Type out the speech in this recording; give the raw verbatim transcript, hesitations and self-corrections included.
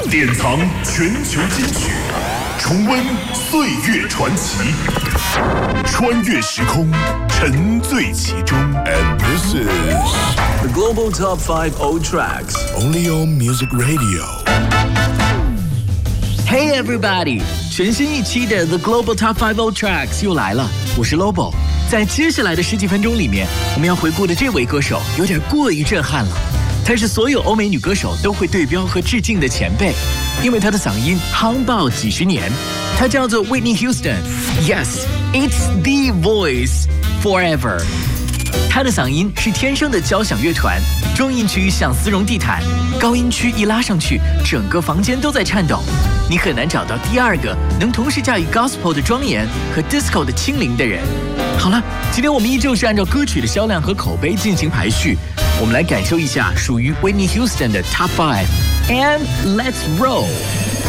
典藏全球金曲，重温岁月传奇，穿越时空，沉醉其中。And this is the Global Top Five Old Tracks, only on Music Radio。Hey everybody， 全新一期的 The Global Top Five Old Tracks 又来了，我是 Lobo。在接下来的十几分钟里面，我们要回顾的这位歌手有点过于震撼了。她是所有欧美女歌手都会对标和致敬的前辈，因为她的嗓音夯爆几十年。她叫做 Whitney Houston。Yes, it's the voice forever。她的嗓音是天生的交响乐团，中音区像丝绒地毯，高音区一拉上去，整个房间都在颤抖。你很难找到第二个能同时驾驭 gospel 的庄严和 disco 的轻灵的人。好了，今天我们依旧是按照歌曲的销量和口碑进行排序，我们来感受一下属于 Whitney Houston 的 Top Five， and let's roll。